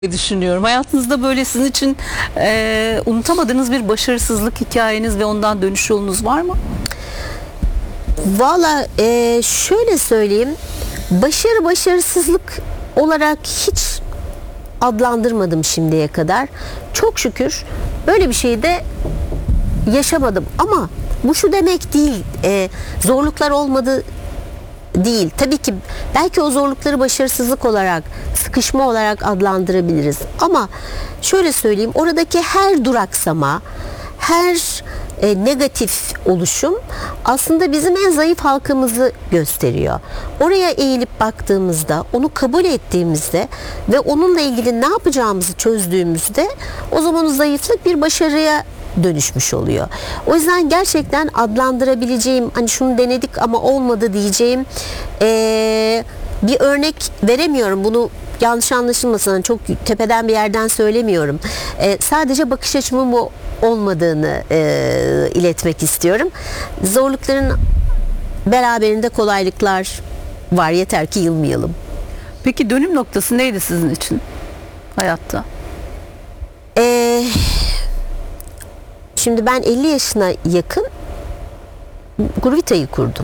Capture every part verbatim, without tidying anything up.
düşünüyorum. Hayatınızda böyle sizin için e, unutamadığınız bir başarısızlık hikayeniz ve ondan dönüş yolunuz var mı? Valla e, şöyle söyleyeyim, başarı başarısızlık olarak hiç adlandırmadım şimdiye kadar. Çok şükür böyle bir şey de yaşamadım. Ama bu şu demek değil, e, zorluklar olmadı değil. Tabii ki belki o zorlukları başarısızlık olarak, sıkışma olarak adlandırabiliriz. Ama şöyle söyleyeyim, oradaki her duraksama, her e, negatif oluşum aslında bizim en zayıf halkamızı gösteriyor. Oraya eğilip baktığımızda, onu kabul ettiğimizde ve onunla ilgili ne yapacağımızı çözdüğümüzde o zaman o zayıflık bir başarıya dönüşmüş oluyor. O yüzden gerçekten adlandırabileceğim, hani şunu denedik ama olmadı diyeceğim ee, bir örnek veremiyorum. Bunu yanlış anlaşılmasın, çok tepeden bir yerden söylemiyorum. Ee, sadece bakış açımın bu olmadığını e, iletmek istiyorum. Zorlukların beraberinde kolaylıklar var. Yeter ki yılmayalım. Peki dönüm noktası neydi sizin için hayatta? Eee Şimdi ben elli yaşına yakın Gruvita'yı kurdum.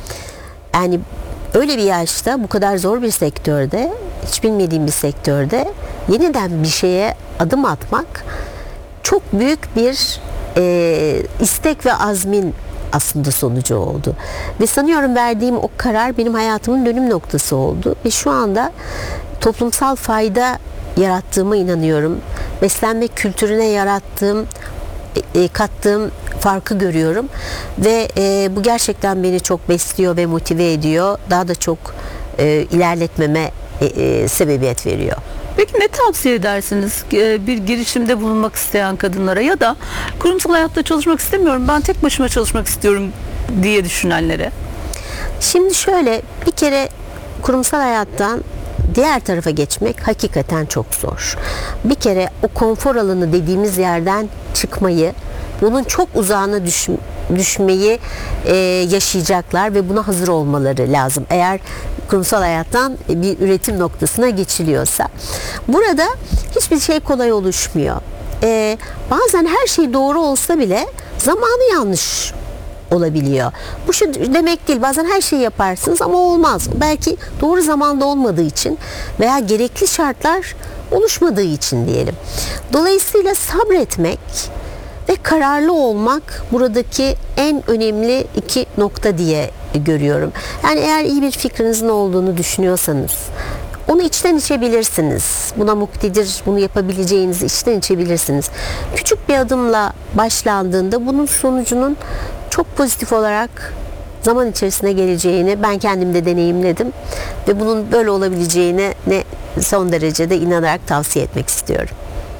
Yani öyle bir yaşta, bu kadar zor bir sektörde, hiç bilmediğim bir sektörde yeniden bir şeye adım atmak çok büyük bir e, istek ve azmin aslında sonucu oldu. Ve sanıyorum verdiğim o karar benim hayatımın dönüm noktası oldu. Ve şu anda toplumsal fayda yarattığıma inanıyorum. Beslenme kültürüne yarattığım E, kattığım farkı görüyorum ve e, bu gerçekten beni çok besliyor ve motive ediyor. Daha da çok e, ilerletmeme e, e, sebebiyet veriyor. Peki ne tavsiye edersiniz e, bir girişimde bulunmak isteyen kadınlara ya da kurumsal hayatta çalışmak istemiyorum, ben tek başıma çalışmak istiyorum diye düşünenlere? Şimdi şöyle, bir kere kurumsal hayattan diğer tarafa geçmek hakikaten çok zor. Bir kere o konfor alanı dediğimiz yerden çıkmayı, bunun çok uzağına düş, düşmeyi e, yaşayacaklar ve buna hazır olmaları lazım. Eğer kurumsal hayattan bir üretim noktasına geçiliyorsa. Burada hiçbir şey kolay oluşmuyor. E, bazen her şey doğru olsa bile zamanı yanlış olabiliyor. Bu şu demek değil. Bazen her şeyi yaparsınız ama olmaz. Belki doğru zamanda olmadığı için veya gerekli şartlar oluşmadığı için diyelim. Dolayısıyla sabretmek ve kararlı olmak buradaki en önemli iki nokta diye görüyorum. Yani eğer iyi bir fikrinizin olduğunu düşünüyorsanız onu içten içebilirsiniz. Buna muktedir, bunu yapabileceğinizi içten içebilirsiniz. Küçük bir adımla başlandığında bunun sonucunun çok pozitif olarak zaman içerisinde geleceğini ben kendimde deneyimledim ve bunun böyle olabileceğine ne son derece de inanarak tavsiye etmek istiyorum.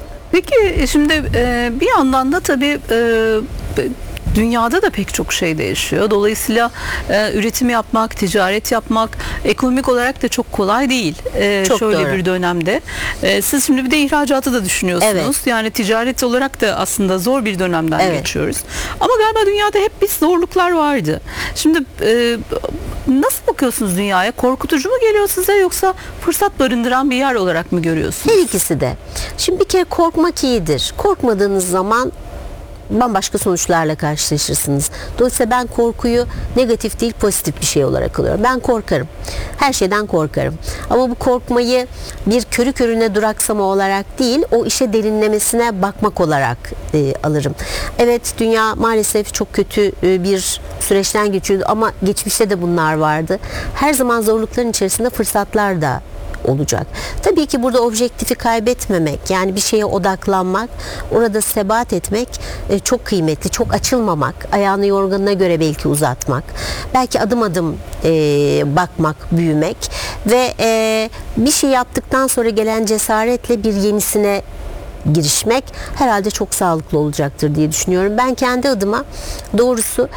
Peki şimdi e, bir yandan da tabii e, dünyada da pek çok şey değişiyor. Dolayısıyla e, üretim yapmak, ticaret yapmak ekonomik olarak da çok kolay değil. E, çok şöyle doğru. bir dönemde. E, siz şimdi bir de ihracatı da düşünüyorsunuz. Evet. Yani ticaret olarak da aslında zor bir dönemden Evet. geçiyoruz. Ama galiba dünyada hep bir zorluklar vardı. Şimdi e, nasıl bakıyorsunuz dünyaya? Korkutucu mu geliyor size yoksa fırsat barındıran bir yer olarak mı görüyorsunuz? Her ikisi de. Şimdi bir kere korkmak iyidir. Korkmadığınız zaman bambaşka sonuçlarla karşılaşırsınız. Dolayısıyla ben korkuyu negatif değil pozitif bir şey olarak alıyorum. Ben korkarım. Her şeyden korkarım. Ama bu korkmayı bir körü körüne duraksama olarak değil, o işe derinlemesine bakmak olarak e, alırım. Evet, dünya maalesef çok kötü e, bir süreçten geçiyordu ama geçmişte de bunlar vardı. Her zaman zorlukların içerisinde fırsatlar da olacak. Tabii ki burada objektifi kaybetmemek, yani bir şeye odaklanmak, orada sebat etmek e, çok kıymetli. Çok açılmamak, ayağını yorganına göre belki uzatmak, belki adım adım e, bakmak, büyümek ve e, bir şey yaptıktan sonra gelen cesaretle bir yenisine girişmek herhalde çok sağlıklı olacaktır diye düşünüyorum. Ben kendi adıma doğrusu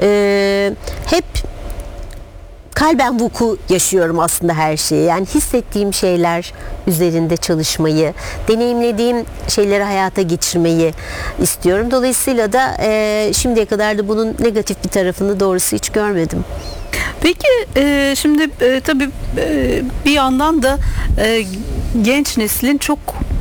e, hep kalben vuku yaşıyorum aslında her şeyi. Yani hissettiğim şeyler üzerinde çalışmayı, deneyimlediğim şeyleri hayata geçirmeyi istiyorum. Dolayısıyla da e, şimdiye kadar da bunun negatif bir tarafını doğrusu hiç görmedim. Peki e, şimdi e, tabii e, bir yandan da e, genç neslin çok